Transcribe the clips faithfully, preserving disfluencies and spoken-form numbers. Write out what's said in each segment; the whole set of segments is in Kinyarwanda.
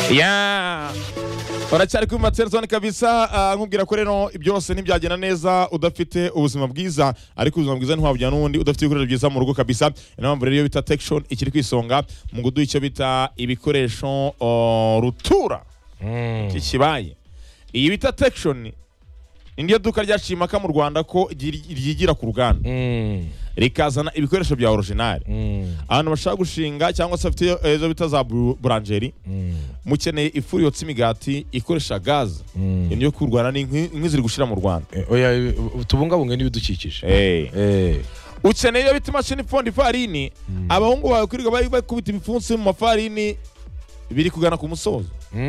Yeah. Baracyari ku Matenzone kabisa nkubwira ko rero byose ntibyagenda neza udafite ubuzima bwiza ariko ubuzima bwiza ntwabujya n'undi udafite ibikoresho byiza mu rugo kabisa. Inambo rero bita Tection ikiri kwisonga mu gudu icyo bita ibikoresho rutura kikibaye. Iyi bita Tection indiyo duka ryashimaka mu Rwanda ko ryigira ku ruganda rikazana ibikoresho bya original abantu bashaka gushinga cyangwa se afite ezo bita za boulangerie mukeneye ifu yotsa imigati ikoresha gaz indiyo ku Rwanda n'inkwi ziri gushira mu Rwanda oya tubungabunga n'ibidukikije eh eh ukeneye bita machine fond farini abahungu bawe kwiga bayi bakubita ibifunsi mu mafarini biri kugana ku musozo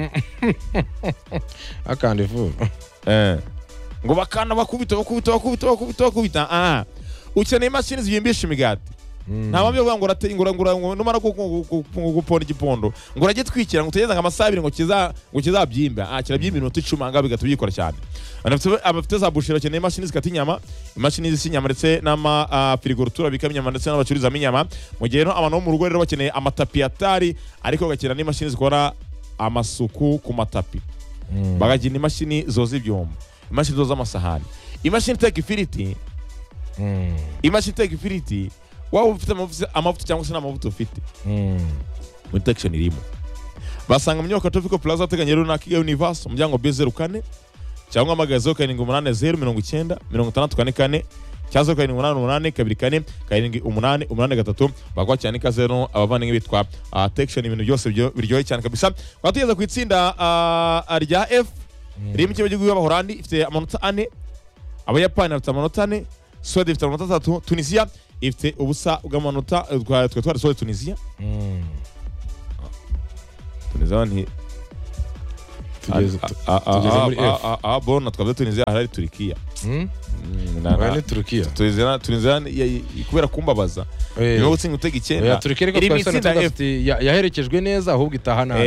akandi fu eh ngo bakana bakubita bakubita bakubita bakubita bakubita ah ukeneye machine ziyimbisha imigati nta bamwe bavuga ngo rate ingura ngura numara gupona igipondo ngo rage twikira ngo tugeze ngamasabiri ngo kiza ngo kizabyimba ah kirabyimba iminota icumi anga bigatubikora cyane anafite abafite za bushira cyane machine zikata inyama imashini zisinyama ndetse n'ama frigorutura bikamyama ndetse n'abacuriza inyama mu gihe no abantu bo mu rugo rero bakeneye amatapi atari ariko gakira n'imashini zikora amasuku ku matapi bagagira imashini zoza ibyombo imashini zoza amasahani imashini take ifiriti mm. imashini take ifiriti waba ufite amavuta cyangwa se n'amavuta ufite muri Tection irimo basanga mu nyubako Tropical Plaza ateganye rero na Kigali Universe umuryango B zero kane cyangwa amagazo karindwi umunani zeru mirongo icyenda mirongo itandatu kane kane cyazo karindwi umunani umunani kabiri kane karindwi umunani umunani gatatu bagwa cyane ka zero abavandimwe bitwa uh, Tection ibintu byose biryoye cyane kabisa twatugeza ku itsinda uh, rya F rimo ikigo cy'igihugu y'Abahorandi ifite amanota ane Abayapani bafite amanota ane Sweden ifite amanota atatu Tunisia ifite ubusa bw'amanota twa twari Sweden Tunisia Tunisia ni tugeze tugeze muri F ah bona twabye Tunisia hari Turkiya na Turkiya Tunisia Tunisia kubera kumbabaza niho gutsinga utega icyenda iri mu itsinda F yaherekejwe neza ahubwo itahana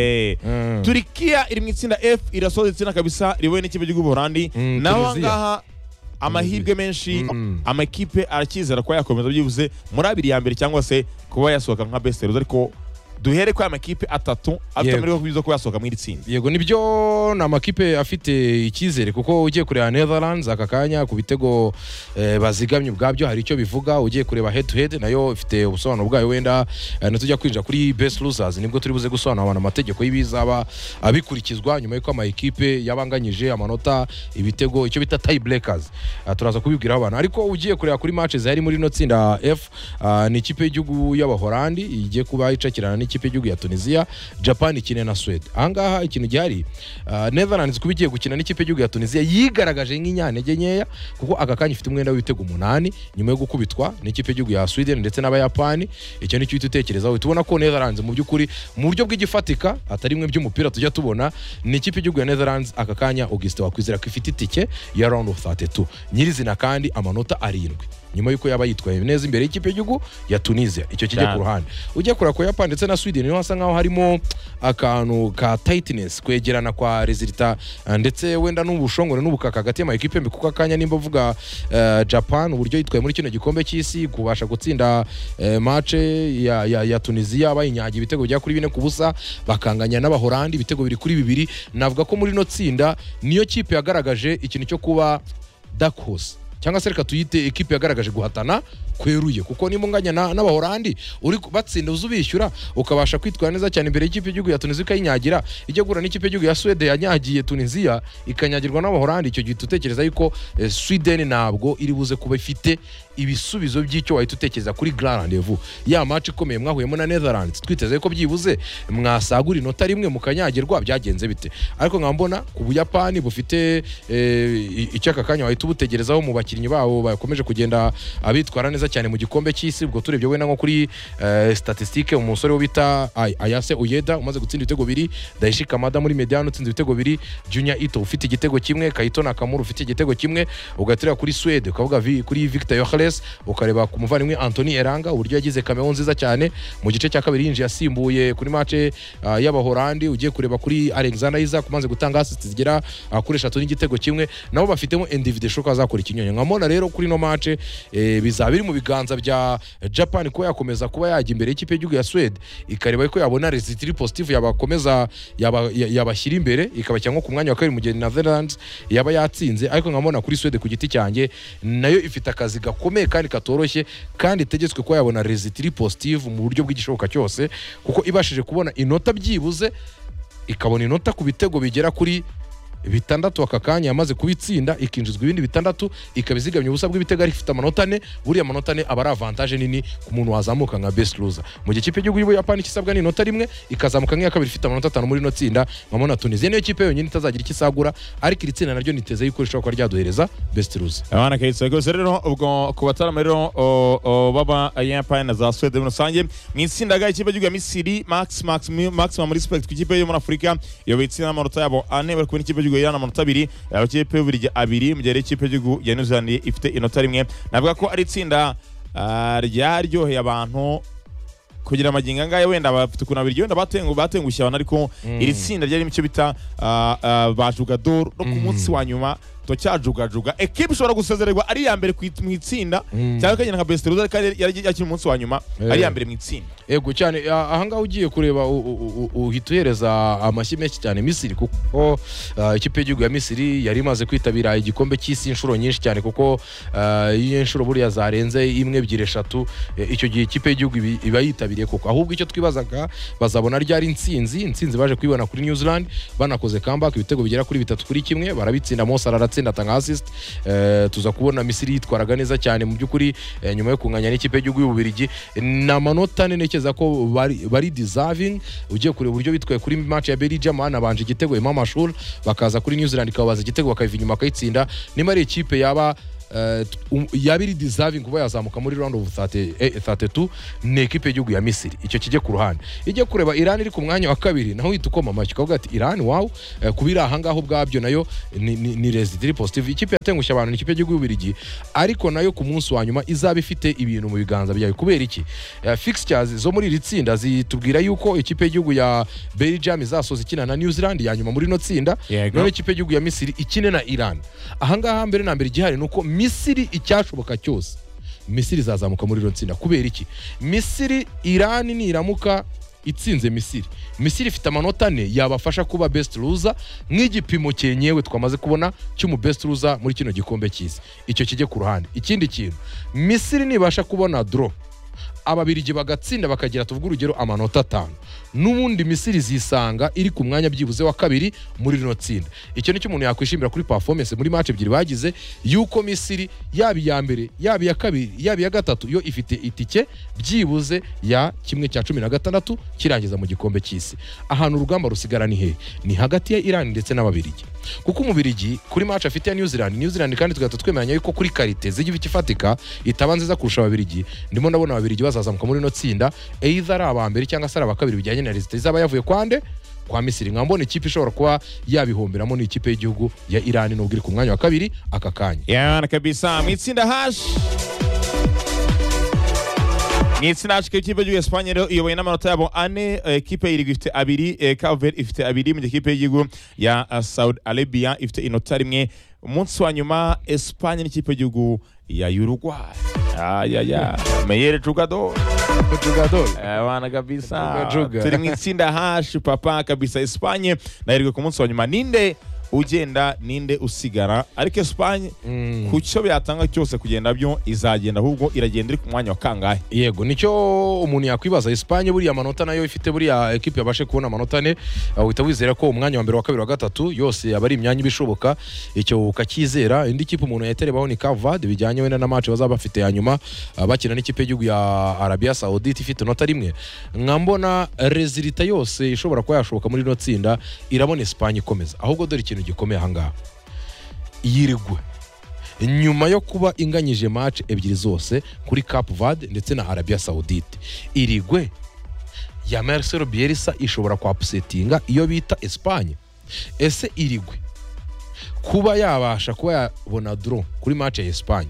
Turkiya iri mu itsinda F irasoza itsinda kabisa riwe n'ikipe cy'Ubuholandi naho ngaha amahirwe menshi amakipe arakizera ko yakomeza byibuze muri abiri ya mbere cyangwa se kuba yasohoka nka best loser ariko duhere kwa amakipe atatu atamuriho kubizo ko yasohoka muri itsinda yego nibyo na amakipe afite ikizere kuko ugiye kureba Netherlands akakanya ku bitego eh, bazigamye ubwabyo hari icyo bivuga ugiye kureba head to head nayo ifite ubusobanuro bwayo wenda eh, natujya kwinjira kuri best losers nibwo turi buze gusobanura abantu amategeko y'ibizaba abikurikizwa nyuma y'uko amakipe yabanganyije amanota ibitego icyo bita tie breakers uh, turaza kubibwira abantu ariko ugiye kureba kuri matches zari muri no tsinda F uh, ni ikipe y'igihugu y'Abahorandi igiye kuba icakirana ikipe y'igihugu ya Tunisia Japan ikine na Sweden ahangaha ikintu gihari uh, Netherlands kubigiye gukina n'ikipe y'igihugu ya Tunisia yigaragaje nk'inyantege nkeya kuko akakanya ifite umwenda w'ibitego umunani nyuma yo gukubitwa n'ikipe y'igihugu ya Sweden ndetse n'Abayapani icyo nicyo utekerezaho tubona ko Netherlands mu by'ukuri mu buryo bw'igifatika atari imwe by'umupira tujya tubona n'ikipe y'igihugu ya Netherlands akakanya Auguste wakwizera ko ifite itike ya round of thirty-two nyirizina kandi amanota arindwi nyuma yuko yaba yitwaye neza imbere y'ikipe y'igihugu ya Tunisia icyo kijye ku ruhande ujye kura ko Japan ndetse na Sweden niho hasa nkaho harimo akantu ka tightness kwegerana kwa resultat ndetse wenda n'ubushongore n'ubukaka hagati y'ama equipe mbi kuko akanya nimba vuga uh, Japan uburyo yitwaye muri kino gikombe cy'isi kubasha gutsinda uh, match ya, ya, ya Tunisia bayinyagiye ibitego bya kuri bine ku busa bakanganya n'Abahorandi ibitego biri kuri bibiri navuga ko muri no tsinda niyo kipe yagaragaje ikintu cyo kuba dark horse cyangwa se reka tuyite equipe yagaragaje guhatana kweruye kuko nimunganya n'Abahorandi uri batsinda uzubishyura ukabasha kwitwara neza cyane imbere y'ikipe y'igihugu ya Tunisia ikayinyagira ijye gura n'ikipe y'igihugu ya Sweden yanyagiye Tunisia ikanyagirwa n'Abahorandi icyo gihe tutekereza yuko eh, Sweden ntabwo iri buze kuba ifite ibisubizo by'icyo wahita utekereza kuri grand rendezvous ya match ikomeye mwahuyemo na Netherlands twiteze ko byibuze mwasagura inota rimwe mukanyagirwa byagenze bite ariko nkambona ku Buyapani bufite eh, icyaka kanya wahita ubutegerezaho mu bakinnyi babo bakomeje kugenda abitwara neza cyane mu gikombe cy'isi ubwo turebye wenda nko kuri uh, statistique umusore wo bita Ayase Uyeda umaze gutsinda ibitego biri Daishi Kamada muri Mediano utsinze ibitego biri Junior Ito ufite igitego kimwe Kaito Nakamura ufite igitego kimwe ugatira kuri Sweden ukavuga kuri Victor Yokeres Express ukareba ku muvandimwe Anthony Elanga uburyo yagize cameo nziza cyane mu gice cya kabiri yinjiye asimbuye kuri match uh, y'abahorandi ugiye kureba kuri Alexander Isaac kumanze gutanga assist zigera uh, kuri eshatu n'igitego kimwe nabo bafitemo individual shoka azakora ikinyonyo nkamona rero kuri no match eh, bizaba biri mu biganza bya Japan ko yakomeza kuba yajya imbere y'ikipe y'igihugu ya Sweden ikareba ko yabona result positive yabakomeza yabashyira yaba imbere ikaba cyangwa ku mwanya wa kabiri mu gihe Netherlands yaba yatsinze ariko nkamona kuri Sweden ku giti cyanjye nayo ifite akazi gakomeye kandi katoroshye kandi itegetswe ko yabona result positive mu buryo bw'igishoboka cyose kuko ibashije kubona inota byibuze ikabona inota ku bitego bigera kuri bitandatu akakanya yamaze kubitsinda ikinjizwa ibindi bitandatu ikabizigamye ubusa bw'ibitego ari ifite amanota ane buriya amanota ane aba ari avantage nini ku muntu wazamuka nka best loser mu gihe ikipe y'igihugu y'Ubuyapani kisabwa ni inota rimwe ikazamuka nk'iya kabiri ifite amanota atanu muri no tsinda nkamona Tunisia niyo kipe yonyine itazagira ikisagura ariko iri tsinda naryo niteze yuko rishobora kuba ryaduhereza best loser abana kayitse gose rero ubwo ku batarama rero baba y'Ubuyapani za Sweden rusange mu itsinda ga ikipe y'igihugu ya Misiri Max Max maximum respect ku ikipe yo muri Afrika yo bitsinda amanota yabo ane bari ku ikipe y'igihugu yana amanota abiri abakipe y'Ububiligi abiri mu gihe ikipe y'igihugu ya New Zealand ifite inota rimwe navuga ko ari itsinda ryaryoheye abantu kugira amaginga ngaye wenda bafite kuna biryo wenda batengu batengushya abantu ariko iri tsinda ryari imico bita bajugador no ku munsi wa nyuma to cyajugajuga equipe ishobora gusezererwa ari ya mbere mu itsinda cyangwa kagena nka best loser kandi yari yakiri umunsi wa nyuma ari ya mbere mu itsinda ego cyane aha ngaho ugiye kureba uhituhereza amashyi menshi cyane Misiri kuko ikipe y'igihugu ya Misiri yari imaze kwitabira igikombe cy'isi inshuro nyinshi cyane kuko iyo inshuro buriya zarenze imwe ebyiri eshatu icyo gihe ikipe y'igihugu iba yitabiriye kuko ahubwo icyo twibazaga bazabona ryari intsinzi intsinzi baje kwibona kuri New Zealand banakoze comeback ibitego bigera kuri bitatu kuri kimwe barabitsinda Mo Salah atanga assist eh, tuza kubona Misiri yitwaraga neza cyane mu byukuri eh, nyuma yo kunganya n'ikipe y'igihugu y'Ububiligi na manota nenekeza ko bari, bari deserving ugiye kure uburyo bitwaye kuri match ya Belgium anabanje igitego Imam Ashur bakaza kuri New Zealand kabaza igitego bakayiva inyuma kayitsinda nima ari ikipe yaba Uh, um, yabiri deserving kuba yazamuka muri round of thirty-two ni equipe y'igihugu ya Misiri icyo kijye ku ruhande ijye kureba Iran iri ku mwanya wa kabiri naho yitukoma amashyi kavuga ati Iran wow uh, kubira aha ngaho bwabyo nayo ni, ni, ni result positive ikipe yatengushya abantu ikipe y'igihugu y'Ububiligi ariko nayo ku munsi wa nyuma izaba ifite ibintu mu biganza byayo kubera iki uh, fixtures zo muri iri tsinda zitubwira yuko ikipe y'igihugu ya Belgium izasoza ikina na New Zealand ya nyuma muri no tsinda no ikipe y'igihugu ya Misiri ikine na Iran aha ngaha mbere na mbere gihari nuko Misiri icyashoboka cyose Misiri zazamuka muri ro tsinda kubera iki Misiri Iran ni iramuka itsinze Misiri Misiri ifite amanota ane yabafasha kuba best loser nk'igipimo cyenyewe twamaze kubona cy'umu best loser muri kino gikombe cy'isi icyo kijye ku ruhande ikindi kintu Misiri nibasha kubona draw ababirigi bagatsinda bakagira tuvuga urugero amanota atanu n'ubundi Misiri zisanga iri ku mwanya byibuze wa kabiri muri rino tsinda icyo nicyo umuntu yakwishimira kuri performance muri match ebyiri bagize yuko Misiri yabi ya mbere yabi ya kabiri yabi ya gatatu yo ifite itike byibuze ya kimwe cya cumi na gatandatu kirangiza mu gikombe cy'isi ahantu urugamba rusigara ni he ni hagati ya Iran ndetse n'ababirigi kuko umubirigi kuri match afite ya New Zealand New Zealand kandi tugahita twemeranya yuko kuri karite z'igihe kifatika itaba nziza kurusha ababirigi ndimo ndabona ababirigi bazazamuka muri no tsinda either ari abambere cyangwa se ari abakabiri bijyanye na result izaba yavuye kwande kwa Misiri nkambona ikipe ishobora kuba yabihomberamo ni ikipe y'igihugu ya Iran n'ubwo iri ku mwanya wa kabiri aka kanya yana kabisa mu itsinda hash ni itsinda hash ikipe y'igihugu ya Espagne rero iyoboye n'amanota yabo ane ikipe y'irigwi ifite abiri Cape ifite abiri mu ikipe y'igihugu ya Saudi Arabia ifite inota rimwe umunsi wa nyuma Espagne n'ikipe y'igihugu ya Uruguay aya ya meilleur jugador jugador wana kabisa turi mu itsinda hash papa kabisa Espagne nahirwe ku munsi wa nyuma ninde ugenda ninde usigara ariko Espagne mm. kucyo byatanga cyose kugenda byo izagenda ahubwo iragenda iri ku mwanya wa kangahe yego nicyo umuntu yakwibaza Espagne buri amanota nayo ifite buri ya equipe yabashe kubona amanota ne uhita wizera ko umwanya wa mbere wa kabiri wa gatatu yose abari imyanya ibishoboka icyo ukakizera indi kipe umuntu yaterebaho ni Cape Verde bijyanye wenda na match bazaba bafite ya nyuma bakina n'ikipe y'igihugu ya Arabia Saudite ifite nota rimwe nkambona resulta yose ishobora kuba yashoboka muri no tsinda irabona Espagne ikomeza ahubwo dore ikintu gikomeye hanga yirigwe nyuma yo kuba inganyije match ebyiri zose kuri Cape Verde ndetse na Arabia Saudite irigwe ya Marcelo Bielsa ishobora kwa upsettinga iyo bita Espagne ese irigwe kuba yabasha kuba yabona draw kuri match ya Espagne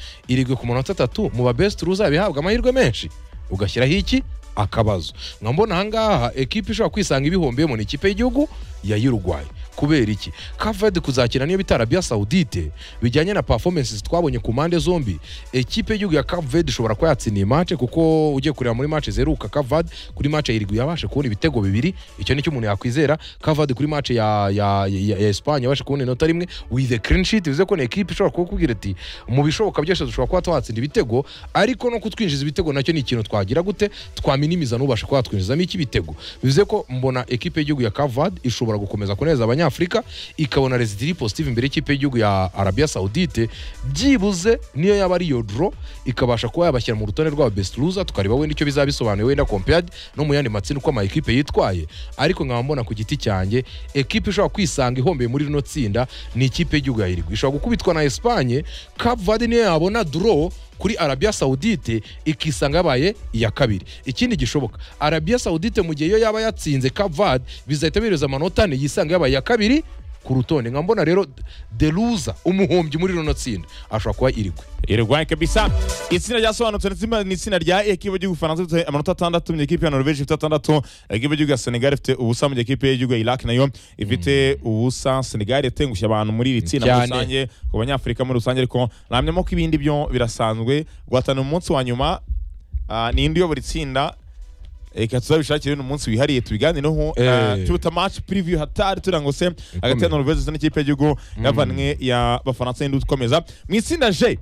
irigwe ku manota atatu mu ba best loser bihabwa amahirwe menshi ugashyiraho iki akabazo nkambona ahangaha ekipe ishobora kwisanga ibihombeyemo ni ikipe y'igihugu ya Uruguay kubera iki Cape Verde kuzakina niyo bita Arabia Saudite bijyanye na performances twabonye ku mande zombi ekipe y'igihugu ya Cape Verde ishobora kuba yatsindiye match kuko ugiye kureba muri match zeruka Cape Verde kuri match irigwi yabashe kubona ibitego bibiri icyo nicyo umuntu yakwizera Cape Verde kuri match ya ya ya, ya Espagne yabashe kubona inota rimwe with a clean sheet bivuze ko ni ekipe ishobora kukubwira ati mu bishoboka byose dushobora kuba twatsinda ibitego ariko no kutwinjiza ibitego nacyo ni ikintu twagira gute twaminimiza n'ubasha kuba twinjizamo iki bitego bivuze ko mbona ekipe y'igihugu ya Cape Verde ishobora gukomeza kuneza Afrika ikabona result positive imbere y'ikipe y'igihugu ya Arabia Saudite byibuze niyo yaba ari yo draw ikabasha kuba yabashyira mu rutonde rwa best loser tukareba wenda icyo bizabisobanuye wenda compared no mu yandi matsinda uko ama ekipe yitwaye ariko nkabambona ku giti cyanjye ekipe ishobora kwisanga ihombeye muri rino tsinda ni ikipe y'igihugu ya Uruguay ishobora gukubitwa na Espagne Cape Verde niyo yabona draw kuri Arabia Saudite ikisanga yabaye iya kabiri ikindi gishoboka Arabia Saudite mu gihe yo yaba yatsinze Cape Verde bizahita bireza amanota ane yisanga yabaye iya kabiri ku rutonde nkambona rero the loser umuhombyi muri runo tsinda ashobora kuba Uruguay Uruguay kabisa itsinda ryasobanutse n'itsinda ni itsinda rya ekipe y'igihugu Faransa ifite amanota atandatu mu ekipe ya Norvège ifite atandatu ekipe y'igihugu ya Senegal ifite ubusa mu ekipe y'igihugu ya Iraq nayo ifite ubusa Senegal yatengushye abantu muri iri tsinda rusange ku banyafrika muri rusange ariko namyemo ko ibindi byo birasanzwe guhatana umunsi wa nyuma ni indi yo buri tsinda eka tuzabishakire n'umunsi wihariye tubiganireho tuta match preview hatari turangose hagati ya Norvège n'ikipe y'igihugu yavanwe ya Bafaransa indi ukomeza mu itsinda J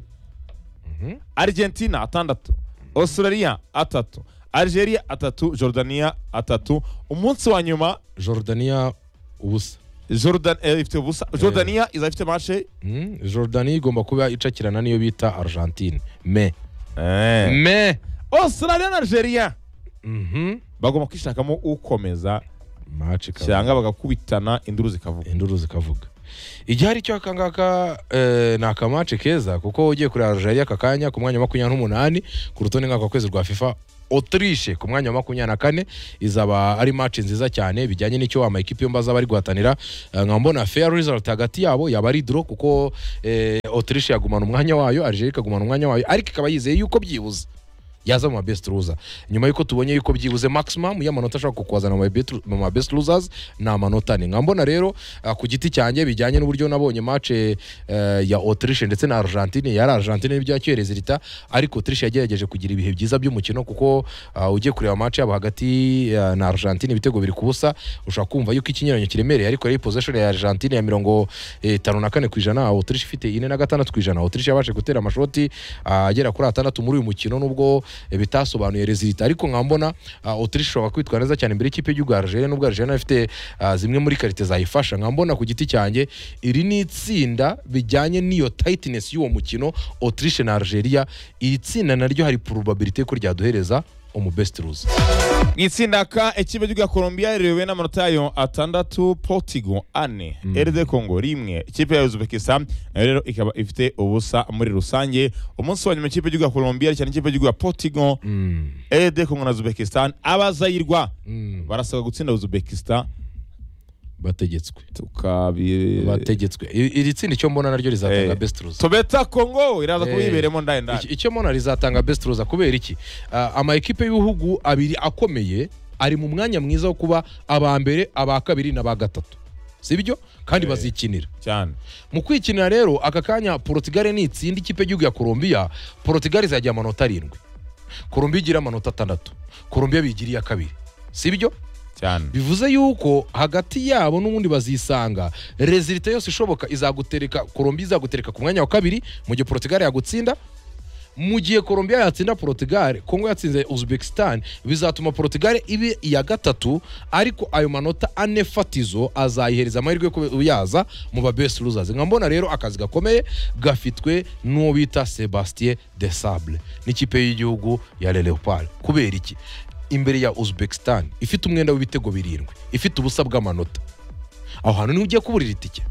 Argentina atandatu Australia atatu Algeria atatu Jordania atatu umunsi wa nyuma Jordania ubusa Jordan ifite ubusa Jordania izafite match Jordania igomba kuba icakirana niyo bita Argentine me me Australia na Algeria Mhm bagomba kwishakamo ukomeza match cyangwa bagakubitana induru zikavuga induru zikavuga igihari cyo akangaka eh, na akamace keza kuko ugiye kuri Algeria kakanya ku mwanya wa makumyabiri n'umunani ku rutonde ngaka kwezi rwa FIFA Autriche ku mwanya wa makumyabiri na kane izaba ari match nziza cyane bijyanye n'icyo ama ekipe yombi azaba ari guhatanira nkambona fair result hagati yabo yaba ari draw kuko eh, Autriche yagumana umwanya wayo Algeria ikagumana umwanya wayo ariko ikaba yizeye yuko byibuze yaza mu best loser nyuma yuko tubonye yuko byibuze maximum y'amanota ashaka kukwazana mu best losers na amanota ne nkambona rero uh, ku giti cyanjye bijyanye n'uburyo nabonye match uh, ya Autriche ndetse na Argentine yari Argentine byacyohereza rita ariko Autriche yagerageje kugira ibihe byiza by'umukino kuko uh, ugiye kureba match yabo hagati uh, na Argentine ibitego biri kubusa ushaka kumva yuko ikinyeranyo kiremereye ariko ari possession ya Argentine ya mirongo itanu na kane ku ijana Autriche ifite ine na gatandatu ku ijana Autriche yabashe gutera amashoti agera uh, kuri atandatu muri uyu mukino nubwo bitasobanuye result ariko nkambona uh, Autriche ishobora kwitwa neza cyane imbere y'ikipe y'u Algeria nubwo Algeria ifite uh, zimwe muri karite zayifasha nkambona ku giti cyanjye iri ni itsinda bijyanye n'iyo tightness y'uwo mukino Autriche na Algeria iri tsinda naryo hari probability ko ryaduhereza umu best loser itsinda ka ekipe y'u Colombia irewe n'amanota yayo atandatu Portugal ane mm. R D Congo rimwe ikipe ya Uzbekistan rero ikaba ifite ubusa muri rusange umunsi wa nyuma ikipe y'u Colombia cyane ikipe y'u Portugal mm. R D Congo na Uzbekistan abazayirwa mm. barasaba gutsinda Uzbekistan bategetswe tukabi bategetswe iri tsinda icyo mbona naryo rizatanga hey. best loser tobeta Congo iraza hey. kubiberemo ndaye ndaye icyo mbona rizatanga best loser kubera iki uh, ama ekipe y'ibihugu abiri akomeye ari mu mwanya mwiza wo kuba aba mbere aba kabiri na ba gatatu sibyo kandi hey. bazikinira cyane mu kwikinira rero aka kanya Portugal ni itsinda ikipe y'igihugu ya Colombia Portugal izajya amanota arindwi Colombia igira amanota atandatu Colombia bigiriye kabiri sibyo cyane bivuze yuko hagati yabo n'ubundi bazisanga result yose ishoboka izagutereka Colombia izagutereka ku mwanya wa kabiri mu gihe Portugal yagutsinda mu gihe Colombia yatsinda Portugal Congo yatsinze Uzbekistan bizatuma Portugal ibe iya gatatu ariko ayo manota ane fatizo azayihereza amahirwe yo yaza mu ba best losers nkambona rero akazi gakomeye gafitwe n'uwo bita Sebastien Desabre n'ikipe y'igihugu ya Les Leopards kubera iki imbere ya Uzbekistan ifite umwenda w'ibitego birindwi ifite ubusa bw'amanota aho hantu ni ugiye kuburira itike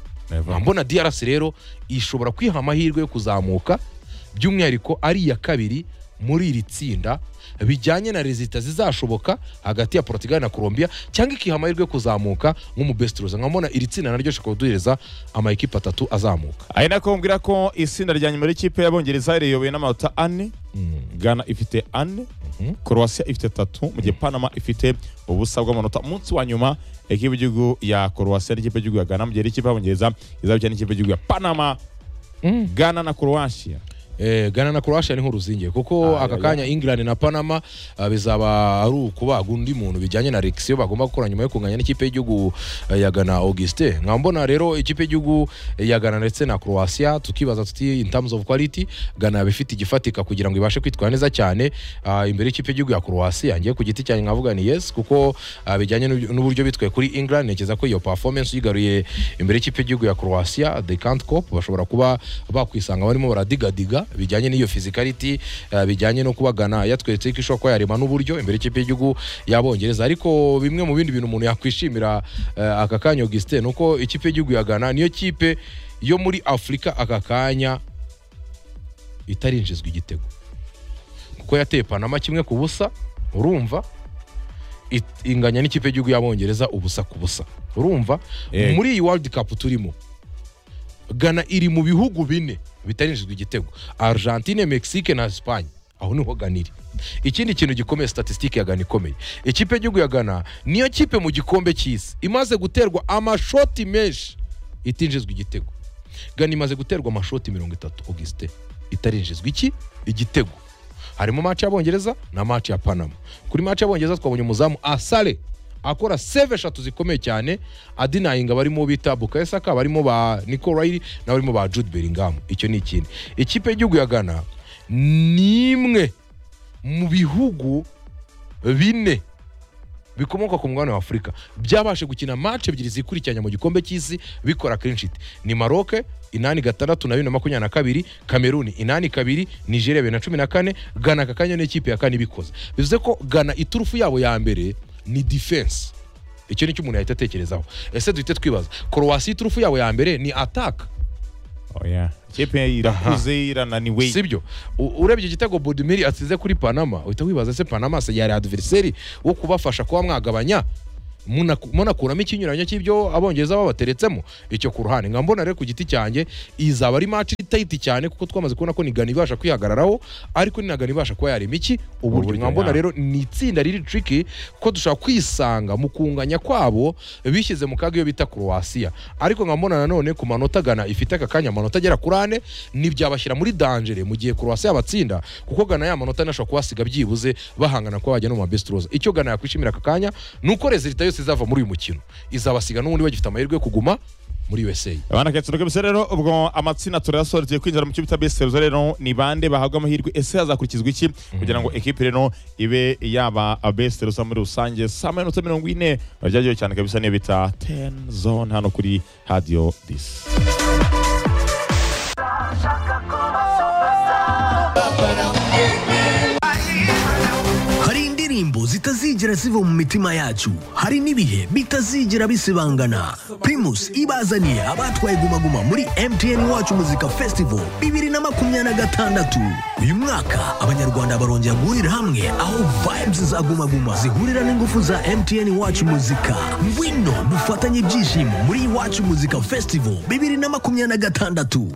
mbona D R C rero ishobora kwiha amahirwe yo kuzamuka by'umwihariko ari ya kabiri muri iri tsinda bijyanye na rezita zizashoboka hagati ya Portugal na Colombia cyangwa ikiha amahirwe yo kuzamuka nk'umu best loser. Nkabona iri tsinda naryo shaka kuduhereza ama equipe atatu azamuka. Ari nako mbwira ko itsinda rya nyuma y'ikipe y'Abongereza riyoboye n'amanota ane, Mm. Ghana ifite ane, Mhm. Croatia ifite tatu, mu gihe Panama ifite ubusa bw'amanota. Umunsi wa nyuma ekipe y'igihugu ya Croatia n'ikipe y'igihugu ya Ghana, mu gihe ikipe y'Abongereza izabikina n'ikipe y'igihugu ya Panama. Mm. Ghana na Croatia. Eh, Ghana na Croatia ni nk'uruzingiye kuko Ah, aka ya, kanya England na Panama uh, bizaba ari ukubaga undi muntu bijyanye na Alexio bagomba gukora nyuma yo kunganya n'ikipe y'igihugu uh, ya Ghana Auguste. Nkambona rero ikipe y'igihugu ya Ghana ndetse na Croatia tukibaza tuti in terms of quality Ghana bifite igifatika kugira ngo ibashe kwitwara neza cyane uh, imbere y'ikipe y'igihugu ya Croatia. Ngiye ku giti cyane nkavuga ni yes kuko uh, bijyanye n'uburyo bitwaye kuri England nekeza ko iyo performance yigaruye imbere y'ikipe y'igihugu ya Croatia they can't cope, bashobora kuba bakwisanga barimo baradigadiga bijyanye n'iyo physicality uh, bijyanye no kubagana yatwetse ko ishobora kuba yarema n'uburyo imbere y'ikipe y'igihugu y'Abongereza. Ariko bimwe mu bindi bintu umuntu yakwishimira uh, aka kanya Augustin nuko ikipe y'igihugu ya Ghana niyo kipe yo muri Afrika aka kanya itarinjizwa igitego kuko yateye Panama kimwe ku busa, urumva inganya n'ikipe y'igihugu y'Abongereza ubusa ku busa, urumva Ego. Muri iyi World Cup turimo Ghana iri mu bihugu bine bitarinjizwa igitego: Argentine, Mexique na Espagne. Aho niho Ghana iri. Ikindi kintu gikomeye statistique ya Ghana ikomeye, ikipe y'igihugu ya Ghana niyo kipe mu gikombe cy'isi imaze guterwa amashoti menshi itinjizwa igitego. Ghana imaze guterwa amashoti mirongo itatu Auguste itarinjizwa iki igitego. Harimo match y'Abongereza na match ya Panama. Kuri match y'Abongereza twabonye umuzamu Asale akora save eshatu zikomeye cyane, adinayinga barimo bita Bukayo Saka, barimo ba Nico Riley na barimo ba Jude Bellingham. Icyo ni ikindi. Ikipe y'igihugu ya Ghana nimwe mu bihugu bine bikomoka ku mugabane wa Afurika byabashe gukina match ebyiri zikurikiranya mu gikombe cy'isi bikora clean sheet. Ni Maroc inani gatandatu na bibiri na makumyabiri na kabiri, Cameroon inani kabiri, Nigeria bibiri na cumi na kane, Ghana akakanya n'ikipe ya kane bikoze. Bivuze ko Ghana iturufu yabo ya mbere ni defense. Icyo nicyo umuntu yahita atekerezaho. Ese duhite twibaza Croatia iturufu yabo ya mbere ni attack. Oh yeah. Ikipe irakuze irananiwe. Sibyo. Urebye igitego Budimiri asize kuri Panama, uhita wibaza se Panama se yari adversary wo kubafasha kuba mwagabanya muna kuramo ikinyuranyo cy'ibyo Abongereza babateretsemo. Icyo ku ruhande nkambona rero ku giti cyanjye izaba ari match tight cyane kuko twamaze kubona ko ni Ghana ibasha kwihagararaho ariko ni Ghana ibasha kuba yarema iki uburyo. Nkambona rero ni itsinda riri tricky kuko dushaka kwisanga mu kunganya kwabo bishyize mu kaga iyo bita Croatia. Ariko nkambona nanone ku manota Ghana ifite aka kanya amanota agera kuri ane nibyabashyira muri danger mu gihe Croatia yabatsinda kuko Ghana ya manota nashaka kubasiga byibuze bahangana ko bajya no mu best loser. Icyo Ghana yakwishimira aka kanya nuko result izava muri uyu mukino izabasiga n'ubundi bagifite amahirwe yo kuguma muri U S A. Abana ketsuruke bise rero ubwo amatsina turasoretse kwinjira mu cyubita best loser rero ni bande bahabwa amahirwe ese hazakurikizwa iki kugira ngo equipe rero ibe yaba best loser muri rusange. Saa minota mirongo ine bajyaje cyane kabisa niyo bita ten zone hano kuri Radio This. Indirimbo zitazigera ziva mu mitima yacu, hari n'ibihe bitazigera bisibangana. Primus ibazaniye abatwaye Guma Guma muri M T N Wacu Muzika Festival bibiri na makumyabiri na gatandatu. Uyu mwaka abanyarwanda barongera guhurira hamwe aho vibes za Guma Guma zihurira n'ingufu za M T N Wacu Muzika. Ngwino dufatanye ibyishimo muri Iwacu Muzika Festival bibiri na makumyabiri na gatandatu.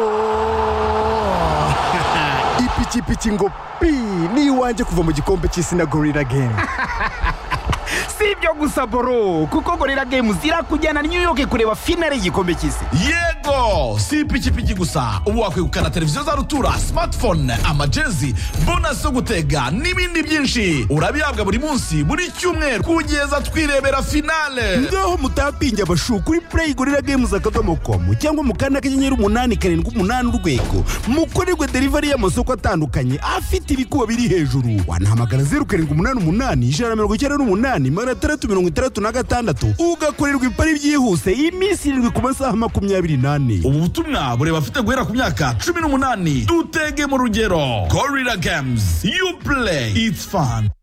Ipikipiki ngo pi ni iwanje kuva mu gikombe cy'isi na Gorilla Game. Si ibyo gusa boro kuko Gorilla Games irakujyana New York kureba finale y'igikombe cy'isi. Yego, si ipikipiki gusa, ubu wakwegukana televiziyo za rutura, smartphone, amajezi, bonus zo gutega n'ibindi byinshi. Urabihabwa buri munsi, buri cyumweru kugeza twirebera finale. Ngaho mutapinge abashu kuri play gorilla games akadomo com cyangwa mu kana kanyenyeri umunani karindwi umunani urwego mukorerwe delivery y'amasoko atandukanye afite ibikuba biri hejuru. Wanahamagara zeru karindwi umunani umunani ijana na mirongo icyenda n'umunani magana atandatu mirongo itandatu na gatandatu ugakorerwa ipari byihuse iminsi irindwi ku masaha makumyabiri n'ane. Ubu butumwa bureba afite guhera ku myaka cumi n'umunani. Dutege mu rugero. Gorilla Games, you play, it's fun.